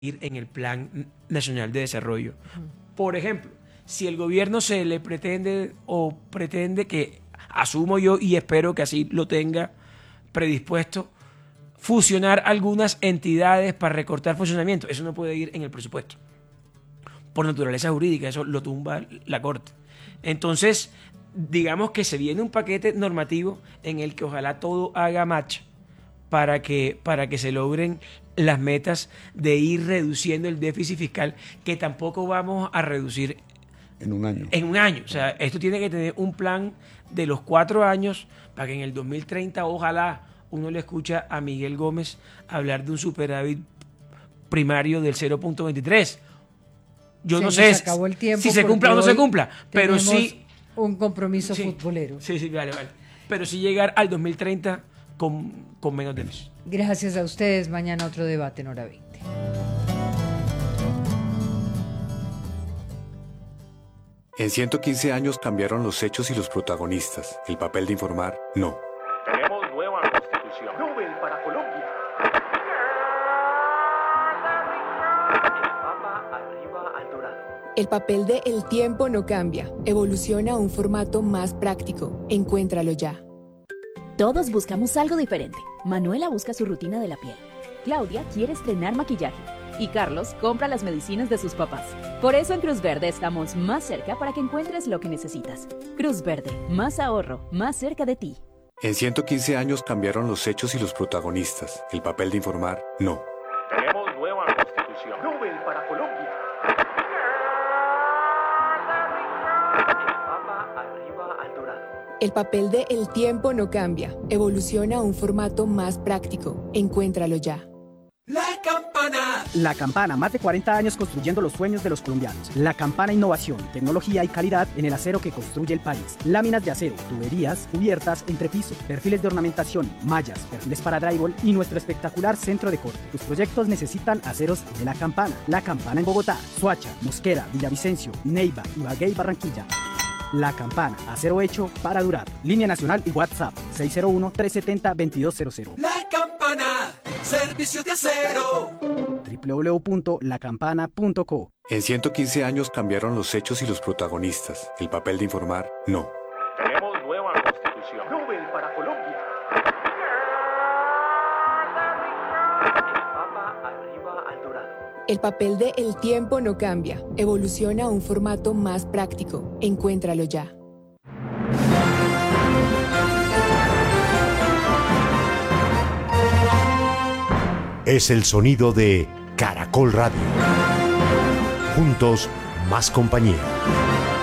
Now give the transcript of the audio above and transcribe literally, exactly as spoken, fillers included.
ir en el Plan Nacional de Desarrollo. Por ejemplo, si el gobierno se le pretende o pretende que, asumo yo y espero que así lo tenga predispuesto, fusionar algunas entidades para recortar funcionamiento, eso no puede ir en el presupuesto. Por naturaleza jurídica, eso lo tumba la Corte. Entonces, digamos que se viene un paquete normativo en el que ojalá todo haga match para que, para que se logren las metas de ir reduciendo el déficit fiscal, que tampoco vamos a reducir en un año. En un año. O sea, esto tiene que tener un plan de los cuatro años para que en el dos mil treinta, ojalá, uno le escucha a Miguel Gómez hablar de un superávit primario del cero punto veintitrés. Yo se no sé el tiempo si se cumpla o no se cumpla, pero sí un compromiso sí, futbolero. Sí, sí, vale, vale. Pero sí llegar al dos mil treinta con, con menos déficit. Gracias a ustedes. Mañana otro debate en Hora veinte. En ciento quince años cambiaron los hechos y los protagonistas. El papel de informar, no. Tenemos nueva constitución. Nobel para Colombia. El Papa arriba al dorado. El papel de El tiempo no cambia. Evoluciona a un formato más práctico. Encuéntralo ya. Todos buscamos algo diferente. Manuela busca su rutina de la piel. Claudia quiere estrenar maquillaje. Y Carlos compra las medicinas de sus papás. Por eso en Cruz Verde estamos más cerca para que encuentres lo que necesitas. Cruz Verde, más ahorro, más cerca de ti. En ciento quince años cambiaron los hechos y los protagonistas. El papel de informar, no. Tenemos nueva constitución. Nobel para Colombia. El Papa arriba al dorado. El papel de El tiempo no cambia. Evoluciona a un formato más práctico. Encuéntralo ya. La Campana. La Campana, más de cuarenta años construyendo los sueños de los colombianos. La Campana, innovación, tecnología y calidad en el acero que construye el país. Láminas de acero, tuberías, cubiertas, entrepiso, perfiles de ornamentación, mallas, perfiles para drywall y nuestro espectacular centro de corte. Tus proyectos necesitan aceros de La Campana. La Campana en Bogotá, Soacha, Mosquera, Villavicencio, Neiva, Ibagué y Barranquilla. La Campana, acero hecho para durar. Línea nacional y WhatsApp seis cero uno, tres siete cero, dos dos cero cero. La Campana, servicio de acero. doble u doble u doble u punto la campana punto co. En ciento quince años cambiaron los hechos y los protagonistas. El papel de informar, no. Tenemos nueva constitución. Nobel para Colombia. El Papa arriba al dorado. El papel de El tiempo no cambia. Evoluciona a un formato más práctico. Encuéntralo ya. Es el sonido de Caracol Radio. Juntos, más compañía.